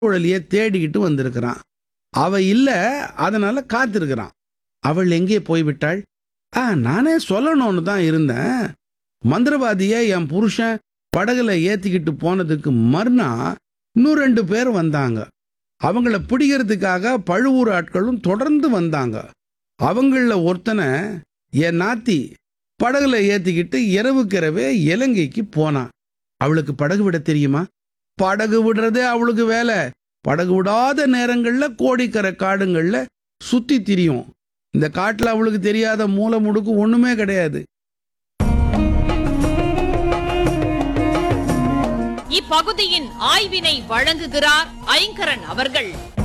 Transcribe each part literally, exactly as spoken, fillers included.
குழலிய தேடிக்கிட்டு வந்திருக்கிறான். அவ இல்ல, அதனால காத்திருக்கிறான். அவள் எங்கே போய்விட்டாள்? ஆ நானே சொல்லணும்னு தான் இருந்தேன். மந்திரவாதிய என் புருஷன் படகுல ஏத்திக்கிட்டு போனதுக்கு மறுநா இன்னும் ரெண்டு பேர் வந்தாங்க. அவங்கள பிடிக்கிறதுக்காக பழுவூர் ஆட்களும் தொடர்ந்து வந்தாங்க. அவங்கள ஒருத்தனை என் நாத்தி படகுல ஏத்திக்கிட்டு இரவுக்கிரவே இலங்கைக்கு போனான். அவளுக்கு படகு விட தெரியுமா? படகு விடுறதே அவளுக்கு வேலை. படகு விடாத நேரங்கள்ல கோடிக்கரை காடுங்கள்ல சுத்தி திரியும். இந்த காட்டுல அவளுக்கு தெரியாத மூல முடுக்கு ஒண்ணுமே கிடையாது. இப்பகுதியின் ஆய்வினை வழங்குகிறார் ஐங்கரன் அவர்கள்.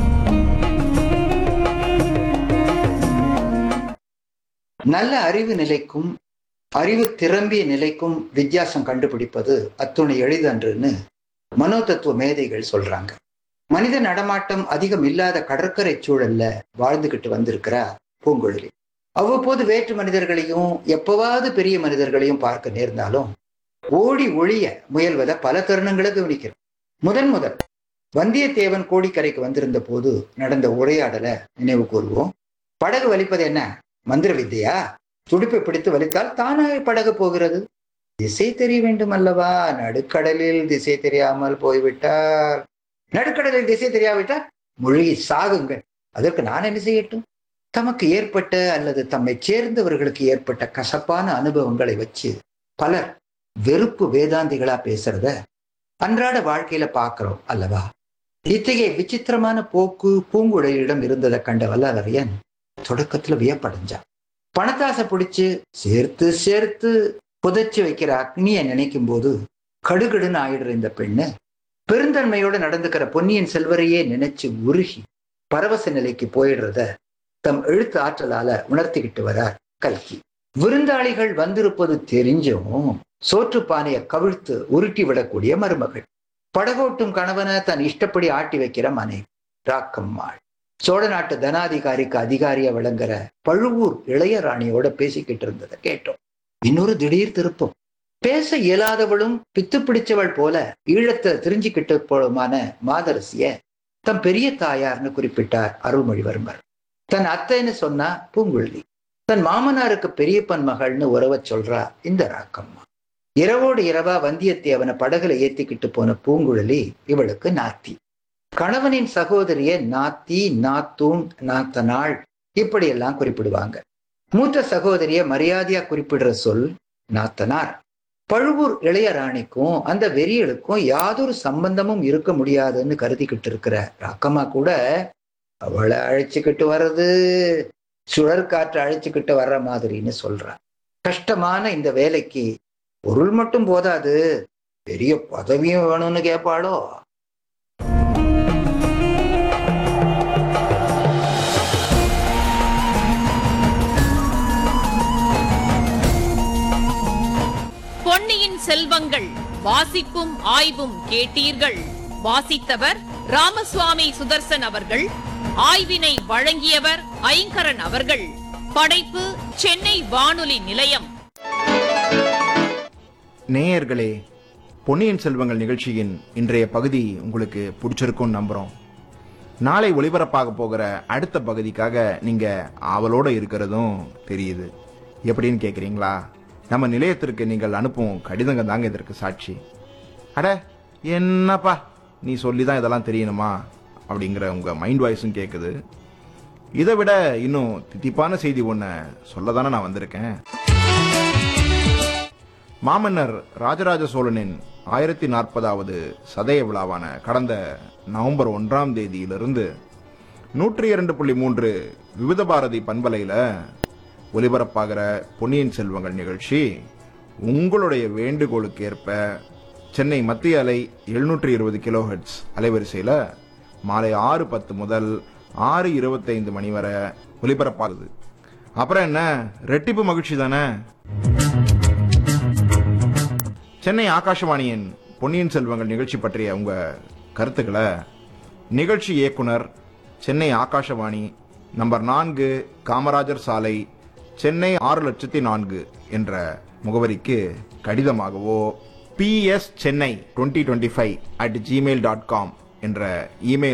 நல்ல அறிவு நிலைக்கும் அறிவு திறம்பிய நிலைக்கும் வித்தியாசம் கண்டுபிடிப்பது அத்துணை எளிதன்றுன்னு மனோதத்துவ மேதைகள் சொல்றாங்க. மனித நடமாட்டம் அதிகம் இல்லாத கடற்கரை சூழல்ல வாழ்ந்துகிட்டு வந்திருக்கிறா பூங்குழலி. அவ்வப்போது வேற்று மனிதர்களையும் எப்பவாவது பெரிய மனிதர்களையும் பார்க்க நேர்ந்தாலும் ஓடி ஒளிய முயல்வதை பல தருணங்களை கவனிக்கிறோம். முதன் முதல் வந்தியத்தேவன் கோடிக்கரைக்கு வந்திருந்த போது நடந்த உரையாடலை நினைவு கூறுவோம். படகு வலிப்பது என்ன மந்திர வித்தையா? துடுப்பை பிடித்து வலித்தால் தானாக படகு போகிறது. திசை தெரிய வேண்டும் அல்லவா? நடுக்கடலில் திசை தெரியாமல் போய்விட்டார். நடுக்கடலில் திசை தெரியாவிட்டால் மொழி சாகுங்கள். அதற்கு நான் என்ன செய்யட்டும்? தமக்கு ஏற்பட்ட அல்லது தம்மை சேர்ந்தவர்களுக்கு ஏற்பட்ட கசப்பான அனுபவங்களை வச்சு பலர் வெறுப்பு வேதாந்திகளா பேசுறத அன்றாட வாழ்க்கையில பாக்குறோம் அல்லவா? இத்தகைய விசித்திரமான போக்கு பூங்குழலியிடம் இருந்ததை கண்ட வல்லாளரியன் தொடக்கத்துல வியப்படைஞ்சான். பணத்தாசை பிடிச்சு சேர்த்து சேர்த்து புதைச்சு வைக்கிற அக்னியை நினைக்கும் போது கடுகடுன்னு ஆயிடுற இந்த பெண்ணு பெருந்தன்மையோட நடந்துக்கிற பொன்னியின் செல்வரையே நினைச்சு உருகி பரவச நிலைக்கு போயிடுறத தம் எழுத்து ஆற்றலால உணர்த்திக்கிட்டு வரார் கல்கி. விருந்தாளிகள் வந்திருப்பது தெரிஞ்சும் சோற்றுப்பானையை கவிழ்த்து உருட்டி விடக்கூடிய மருமகள், படகோட்டும் கணவனை தன் இஷ்டப்படி ஆட்டி வைக்கிற மனைவி ராக்கம்மாள், சோழ நாட்டு தனாதிகாரிக்கு அதிகாரியா விளங்குற பழுவூர் இளையராணியோட பேசிக்கிட்டு இருந்ததை கேட்டோம். இன்னொரு திடீர் திருப்பம். பேச இயலாதவளும் பித்து பிடிச்சவள் போல ஈழத்தை தெரிஞ்சுக்கிட்டு போலுமான மாதரசிய தம் பெரிய தாயார்னு குறிப்பிட்டார் அருள்மொழிவர்மர். தன் அத்தைன்னு சொன்னா பூங்குழலி, தன் மாமனாருக்கு பெரியப்பன் மகள்னு உறவ சொல்றா இந்த ராக்கம்மா. இரவோடு இரவா வந்தியத்தேவனை படகுல ஏத்திக்கிட்டு போன பூங்குழலி இவளுக்கு நாத்தி. கணவனின் சகோதரிய நாத்தி, நாத்தூன், நாத்தனாள் இப்படியெல்லாம் குறிப்பிடுவாங்க. மூத்த சகோதரிய மரியாதையா குறிப்பிடுற சொல் நாத்தனார். பழுவூர் இளையராணிக்கும் அந்த வெறியலுக்கும் யாதொரு சம்பந்தமும் இருக்க முடியாதுன்னு கருதிக்கிட்டு இருக்கிற ராக்கம்மா கூட அவளை அழைச்சுக்கிட்டு வர்றது சுழற் காற்று அழைச்சுக்கிட்டு வர்ற மாதிரின்னு சொல்றா. கஷ்டமான இந்த வேலைக்கு பொருள் மட்டும் போதாது, பெரிய பதவியும் வேணும்னு கேட்பாளோ? பொன்னியின் செல்வங்கள் வாசிப்பும் ஆய்வும் கேட்டீர்கள். வாசித்தவர் ராமசுவாமி சுதர்சன் அவர்கள். ஆய்வினை வழங்கியவர் ஐங்கரன் அவர்கள். படைப்பு சென்னை வானொலி நிலையம். நேயர்களே, பொன்னியின் செல்வங்கள் நிகழ்ச்சியின் இன்றைய பகுதி உங்களுக்கு பிடிச்சிருக்கும்னு நம்புறோம். நாளை ஒளிபரப்பாக போகிற அடுத்த பகுதிக்காக நீங்க ஆவலோட இருக்கிறதும் தெரியுது. எப்படின்னு கேட்குறீங்களா? நம்ம நிலையத்திற்கு நீங்கள் அனுப்பும் கடிதங்க தாங்க இதற்கு சாட்சி. அட என்னப்பா நீ சொல்லி தான் இதெல்லாம் தெரியணுமா அப்படிங்கிற உங்க மைண்ட் வாய்ஸும் கேட்குது. இதை விட இன்னும் தித்திப்பான செய்தி ஒன்று சொல்ல தானே நான் வந்திருக்கேன். மாமன்னர் ராஜராஜ சோழனின் ஆயிரத்தி நாற்பதாவது சதய விழாவான கடந்த நவம்பர் ஒன்றாம் தேதியிலிருந்து நூற்றி இரண்டு புள்ளி மூன்று விவித பாரதி பண்பலையில ஒலிபரப்பாகிற பொன்னியின் செல்வங்கள் நிகழ்ச்சி உங்களுடைய வேண்டுகோளுக்கு ஏற்ப சென்னை மத்திய அலை எழுநூற்றி இருபது கிலோ ஹெர்ட்ஸ் அலைவரிசையில் மாலை ஆறு பத்து முதல் ஆறு இருபத்தைந்து மணி வரை ஒலிபரப்பாகுது. அப்புறம் என்ன, ரெட்டிப்பு மகிழ்ச்சி தானே. சென்னை ஆகாஷவாணியின் பொன்னியின் செல்வங்கள் நிகழ்ச்சி பற்றிய உங்க கருத்துக்களை நிகழ்ச்சி இயக்குனர், சென்னை ஆகாஷவாணி, நம்பர் நான்கு, காமராஜர் சாலை, சென்னை ஆறு லட்சத்தி நான்கு என்ற முகவரிக்கு கடிதமாகவோ B S Chennai twenty twenty five at Gmail dot com என்ற இமெயில்